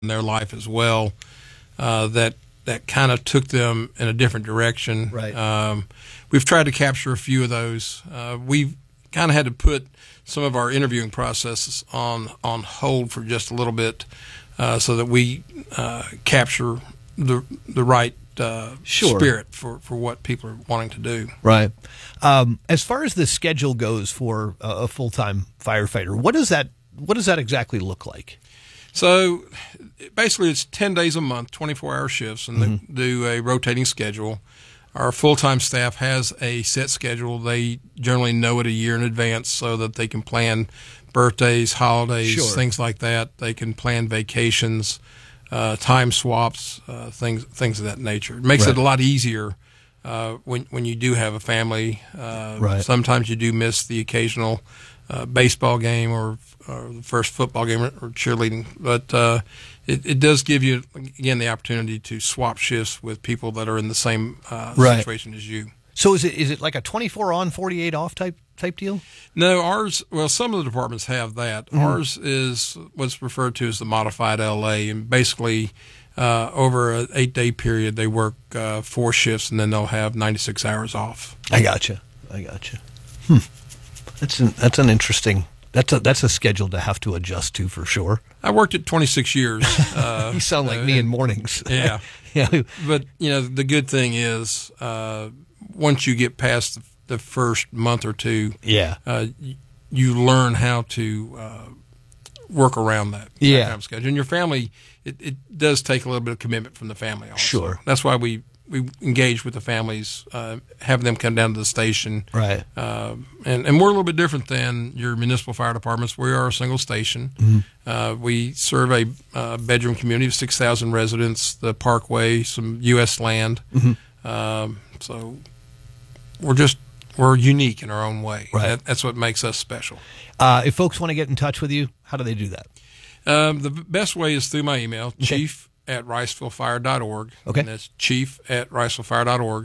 in their life as well, that kind of took them in a different direction. Right. We've tried to capture a few of those. We've kind of had to put some of our interviewing processes on hold for just a little bit, so that we capture the right spirit for what people are wanting to do. Right. As far as the schedule goes for a full-time firefighter, what does that exactly look like? So basically it's 10 days a month, 24-hour shifts, and they do a rotating schedule. Our full-time staff has a set schedule. They generally know it a year in advance so that they can plan birthdays, holidays, things like that. They can plan vacations, time swaps, things of that nature. It makes it a lot easier when you do have a family. Sometimes you do miss the occasional baseball game or the first football game or cheerleading, but it does give you, again, the opportunity to swap shifts with people that are in the same situation as you. So is it like a 24 on, 48 off type deal? No, ours, well, some of the departments have that. Ours is what's referred to as the modified LA, and basically over an 8-day period they work 4 shifts and then they'll have 96 hours off. I gotcha. That's an interesting. That's a schedule to have to adjust to for sure. I worked it 26 years. You sound like me in mornings. Yeah. Yeah. But, the good thing is once you get past the first month or two, you learn how to work around that kind of schedule. And your family, it does take a little bit of commitment from the family also. Sure. That's why we engage with the families, have them come down to the station. Right. And we're a little bit different than your municipal fire departments. We are a single station. We serve a bedroom community of 6,000 residents, the Parkway, some U.S. land. So we're unique in our own way. Right. That's what makes us special. If folks want to get in touch with you, how do they do that? The best way is through my email, chief@ricevillefire.org. Okay. And that's chief@ricevillefire.org.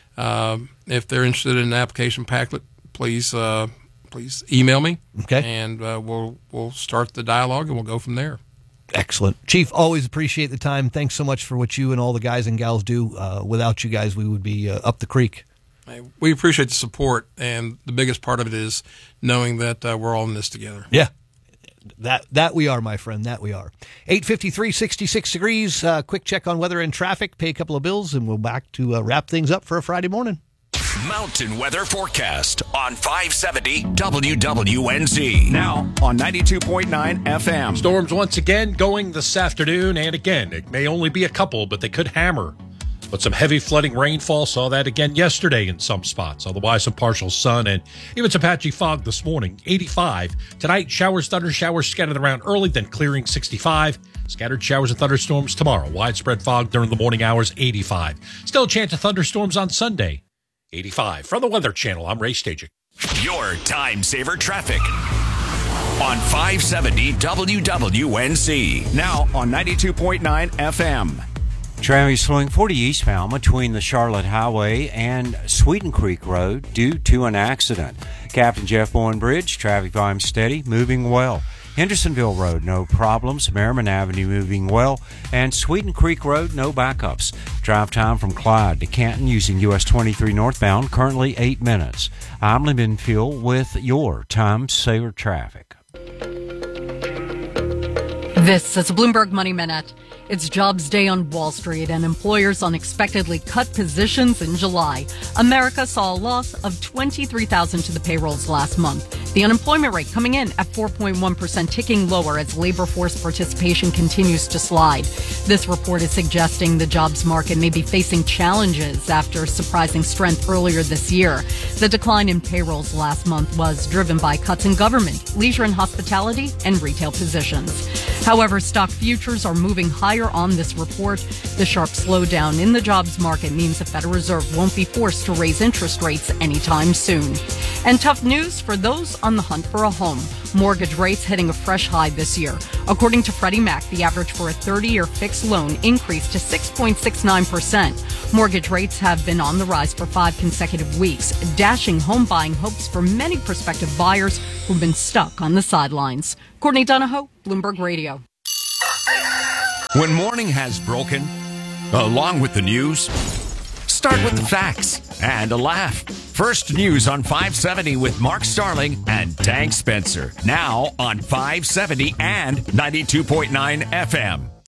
If they're interested in an application packet, please email me. Okay. And we'll start the dialogue and we'll go from there. Excellent. Chief, always appreciate the time. Thanks so much for what you and all the guys and gals do. Without you guys, we would be up the creek. We appreciate the support, and the biggest part of it is knowing that we're all in this together. Yeah. That we are, my friend. That we are. 8:53, 66 degrees. Quick check on weather and traffic. Pay a couple of bills, and we'll back to wrap things up for a Friday morning. Mountain Weather Forecast on 570 WWNZ. Now on 92.9 FM. Storms once again going this afternoon, and again, it may only be a couple, but they could hammer. But some heavy flooding rainfall, saw that again yesterday in some spots. Otherwise, some partial sun and even some patchy fog this morning. 85. Tonight, showers, thunder showers scattered around early, then clearing. 65. Scattered showers and thunderstorms tomorrow. Widespread fog during the morning hours. 85. Still a chance of thunderstorms on Sunday. 85. From the Weather Channel, I'm Ray Stajic. Your time saver traffic on 570 WWNZ. Now on 92.9 FM. Traffic slowing 40 eastbound between the Charlotte Highway and Sweeten Creek Road due to an accident. Captain Jeff Bowen Bridge, traffic volume steady, moving well. Hendersonville Road, no problems. Merriman Avenue moving well. And Sweeten Creek Road, no backups. Drive time from Clyde to Canton using US 23 northbound, currently 8 minutes. I'm Lee Benfield with your time saver traffic. This is a Bloomberg Money Minute. It's Jobs Day on Wall Street, and employers unexpectedly cut positions in July. America saw a loss of 23,000 to the payrolls last month. The unemployment rate coming in at 4.1%, ticking lower as labor force participation continues to slide. This report is suggesting the jobs market may be facing challenges after surprising strength earlier this year. The decline in payrolls last month was driven by cuts in government, leisure and hospitality, and retail positions. However, stock futures are moving higher on this report. The sharp slowdown in the jobs market means the Federal Reserve won't be forced to raise interest rates anytime soon. And tough news for those on the hunt for a home. Mortgage rates hitting a fresh high this year. According to Freddie Mac, the average for a 30-year fixed loan increased to 6.69%. Mortgage rates have been on the rise for 5 consecutive weeks, dashing home buying hopes for many prospective buyers who've been stuck on the sidelines. Courtney Donahoe, Bloomberg Radio. When morning has broken, along with the news, start with the facts and a laugh. First News on 570 with Mark Starling and Tank Spencer. Now on 570 and 92.9 FM.